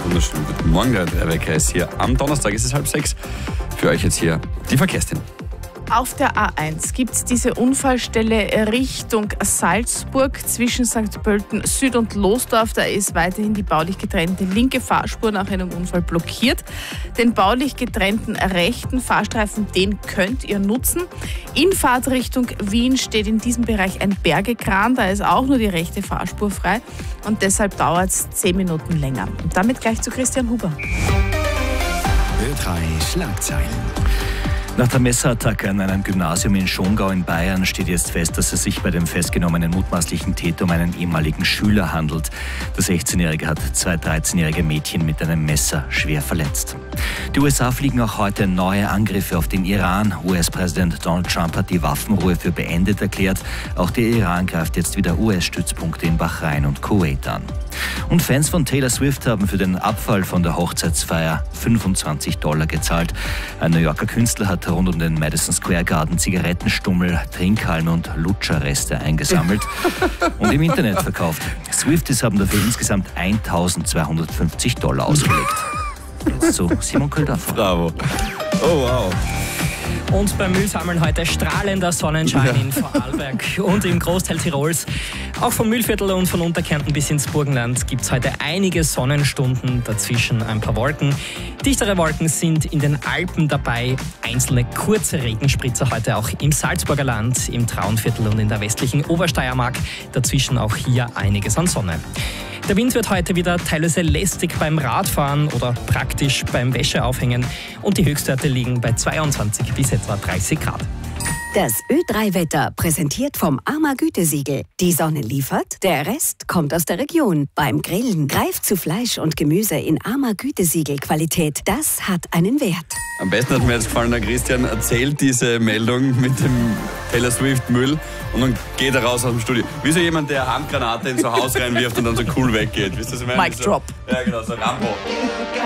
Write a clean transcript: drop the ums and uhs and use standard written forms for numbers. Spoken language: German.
wunderschönen guten Morgen. Der Wecker ist hier. Am Donnerstag ist es 5:30. Für euch jetzt hier die Verkehrsthemen. Auf der A1 gibt es diese Unfallstelle Richtung Salzburg zwischen St. Pölten Süd und Losdorf. Da ist weiterhin die baulich getrennte linke Fahrspur nach einem Unfall blockiert. Den baulich getrennten rechten Fahrstreifen, den könnt ihr nutzen. In Fahrtrichtung Wien steht in diesem Bereich ein Bergekran. Da ist auch nur die rechte Fahrspur frei und deshalb dauert es 10 Minuten länger. Und damit gleich zu Christian Huber. Ö3 Schlagzeilen. Nach der Messerattacke an einem Gymnasium in Schongau in Bayern steht jetzt fest, dass es sich bei dem festgenommenen mutmaßlichen Täter um einen ehemaligen Schüler handelt. Der 16-Jährige hat 2 13-jährige Mädchen mit einem Messer schwer verletzt. Die USA fliegen auch heute neue Angriffe auf den Iran. US-Präsident Donald Trump hat die Waffenruhe für beendet erklärt. Auch der Iran greift jetzt wieder US-Stützpunkte in Bahrain und Kuwait an. Und Fans von Taylor Swift haben für den Abfall von der Hochzeitsfeier $25 gezahlt. Ein New Yorker Künstler hat rund um den Madison Square Garden Zigarettenstummel, Trinkhalme und Lutscherreste eingesammelt und im Internet verkauft. Swifties haben dafür insgesamt $1.250 ausgelegt. Jetzt zu Simon Köldorfer. Bravo. Oh, wow. Und beim Müllsammeln heute strahlender Sonnenschein in Vorarlberg und im Großteil Tirols. Auch vom Mühlviertel und von Unterkärnten bis ins Burgenland gibt es heute einige Sonnenstunden, dazwischen ein paar Wolken. Dichtere Wolken sind in den Alpen dabei, einzelne kurze Regenspritzer heute auch im Salzburger Land, im Traunviertel und in der westlichen Obersteiermark. Dazwischen auch hier einiges an Sonne. Der Wind wird heute wieder teilweise lästig beim Radfahren oder praktisch beim Wäscheaufhängen und die Höchstwerte liegen bei 22 bis etwa 30 Grad. Das Ö3-Wetter präsentiert vom AMA Gütesiegel. Die Sonne liefert, der Rest kommt aus der Region. Beim Grillen greift zu Fleisch und Gemüse in AMA Gütesiegel-Qualität. Das hat einen Wert. Am besten hat mir jetzt gefallen, der Christian erzählt diese Meldung mit dem Taylor Swift Müll und dann geht er raus aus dem Studio. Wie so jemand, der Handgranate in so ein Haus reinwirft und dann so cool weggeht. Wisst ihr, was ich meine? Mic drop. Ja, genau, so Rambo.